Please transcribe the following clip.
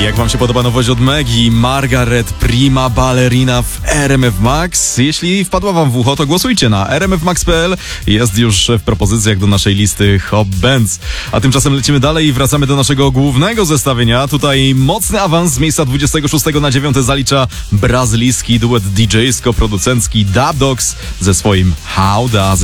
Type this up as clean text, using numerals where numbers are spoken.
Jak wam się podoba nowość od Megi? Margaret, prima ballerina w RMF Max? Jeśli wpadła wam w ucho, to głosujcie na rmfmax.pl. Jest już w propozycjach do naszej listy Hop Bands. A tymczasem lecimy dalej i wracamy do naszego głównego zestawienia. Tutaj mocny awans z miejsca 26 na 9 zalicza brazylijski duet DJ-sko-producencki Dub Dogs ze swoim How Does